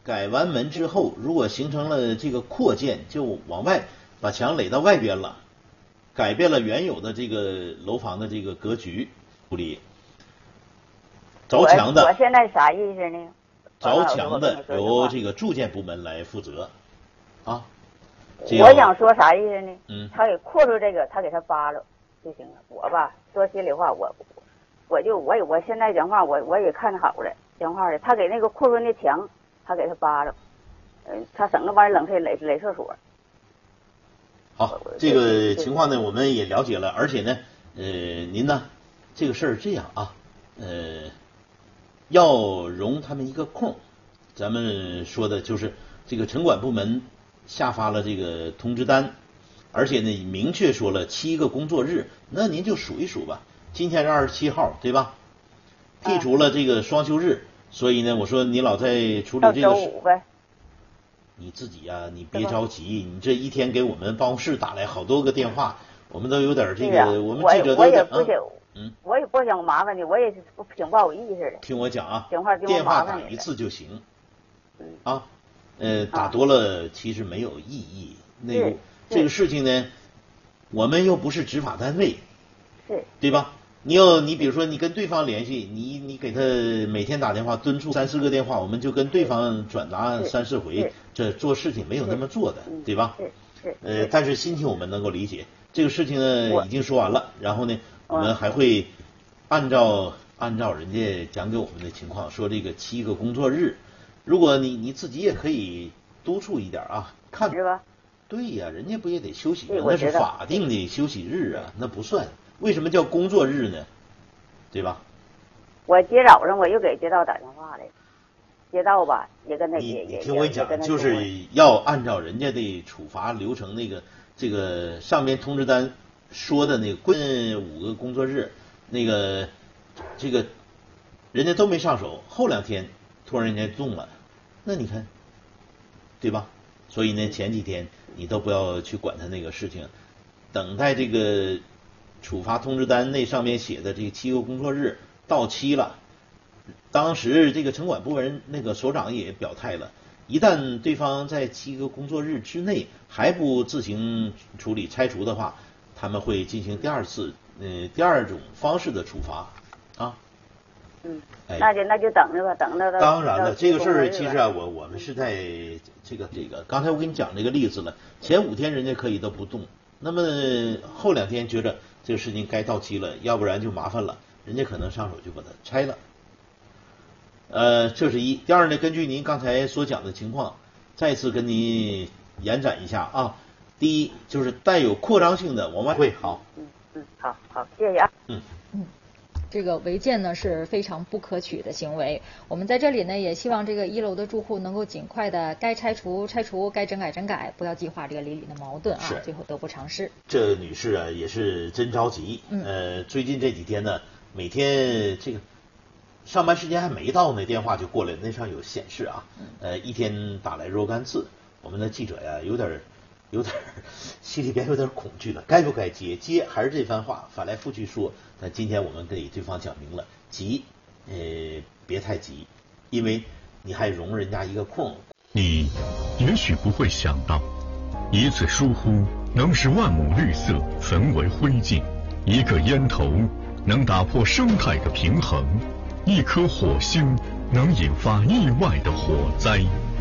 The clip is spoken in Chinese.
改完门之后，如果形成了这个扩建，就往外把墙垒到外边了，改变了原有的这个楼房的这个格局处理。着墙的， 我现在啥意思呢？ 着墙的由这个住建部门来负责，啊。 我想说啥意思呢？他给扩出这个，他给他扒了就行了。我吧，说心里话，我现在讲话，我也看好了，讲话的，他给那个扩出那墙，他给他扒了，他省得往里冷水垒厕所。 好，这个情况呢，我们也了解了，而且呢，您呢，这个事儿这样啊，要容他们一个空，咱们说的就是这个城管部门下发了这个通知单，而且呢明确说了7个工作日，那您就数一数吧，今天是27号，对吧？剔除了这个双休日，所以呢，我说你老在处理这个周五呗。 你自己呀，你别着急，你这一天给我们办公室打来好多个电话，我们都有点这个，我们记者都有点我也不想麻烦你，我也挺不好意思的。 听我讲啊， 电话打一次就行，啊，打多了其实没有意义。这个事情呢，我们又不是执法单位，对吧？你比如说你跟对方联系，你给他每天打电话敦促3、4个电话，我们就跟对方转达3、4回，这做事情没有那么做的，对吧？但是心情我们能够理解。这个事情呢已经说完了，然后呢，我们还会按照人家讲给我们的情况说这个7个工作日，如果你自己也可以督促一点啊，看是吧？ 对呀，人家不也得休息吗？那是法定的休息日啊，那不算。为什么叫工作日呢？对吧？ 我今早上我又给街道打电话了，街道吧也跟他你听我讲，就是要按照人家的处罚流程这个上面通知单说的那个5个工作日，这个人家都没上手，后2天突然人家动了，那你看，对吧？所以呢，前几天你都不要去管他那个事情，等待这个处罚通知单那上面写的这7个工作日到期了，当时这个城管部门那个所长也表态了，一旦对方在7个工作日之内还不自行处理拆除的话，他们会进行第二种方式的处罚啊。 那就等着吧，等着。 当然了，这个事儿其实啊，我们是在这个，刚才我给你讲这个例子了，前5天人家可以都不动，那么后2天觉着这个事情该到期了，要不然就麻烦了，人家可能上手就把它拆了。这是一。第二呢，根据您刚才所讲的情况，再次跟您延展一下啊。第一就是带有扩张性的往外汇。好。 好，谢谢啊。 这个违建呢是非常不可取的行为。我们在这里呢也希望这个1楼的住户能够尽快的该拆除拆除，该整改整改，不要激化这个邻里的矛盾啊，最后得不偿失。 这女士啊也是真着急。最近这几天呢，每天这个上班时间还没到呢，电话就过来，那上有显示啊，一天打来若干次。我们的记者呀有点心里边有点恐惧了，该不该接还是这番话反来覆去说。那今天我们给对方讲明了，急，别太急，因为你还容人家一个空。 你也许不会想到，一次疏忽能使万亩绿色焚为灰烬，一个烟头能打破生态的平衡，一颗火星能引发意外的火灾。